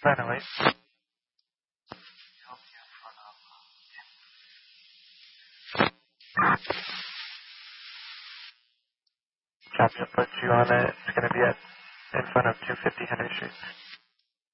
908. Copy, I'll put you on it. It's going to be in front of 250 Henry Street.